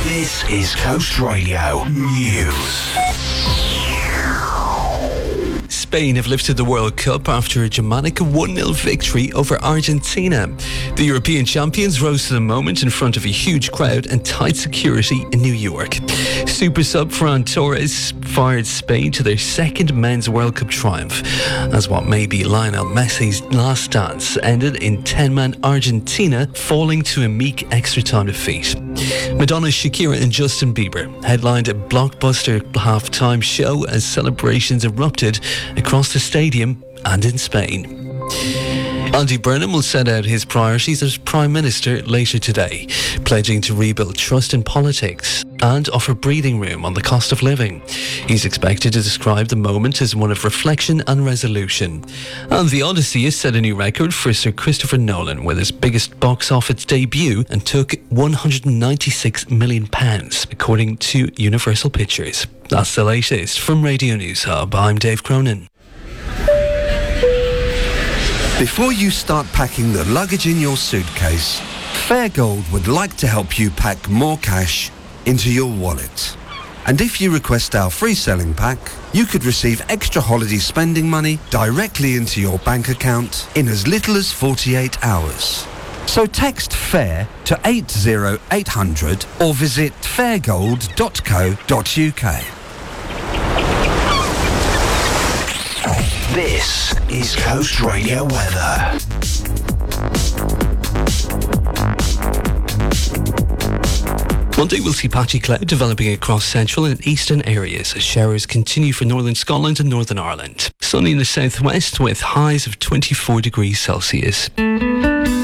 This is Coast Radio News. Spain have lifted the World Cup after a dramatic 1-0 victory over Argentina. The European champions rose to the moment in front of a huge crowd and tight security in New York. Super sub Ferran Torres fired Spain to their second men's World Cup triumph, as what may be Lionel Messi's last dance ended in 10-man Argentina falling to a meek extra-time defeat. Madonna, Shakira and Justin Bieber headlined a blockbuster half-time show as celebrations erupted across the stadium and in Spain. Andy Burnham will set out his priorities as Prime Minister later today, pledging to rebuild trust in politics and offer breathing room on the cost of living. He's expected to describe the moment as one of reflection and resolution. And The Odyssey has set a new record for Sir Christopher Nolan with his biggest box office debut and took £196 million, according to Universal Pictures. That's the latest from Radio News Hub. I'm Dave Cronin. Before you start packing the luggage in your suitcase, Fairgold would like to help you pack more cash into your wallet. And if you request our free selling pack, you could receive extra holiday spending money directly into your bank account in as little as 48 hours. So text FAIR to 80800 or visit fairgold.co.uk. This is Coast Radio weather. Monday will see patchy cloud developing across central and eastern areas as showers continue for northern Scotland and Northern Ireland. Sunny in the southwest with highs of 24 degrees Celsius.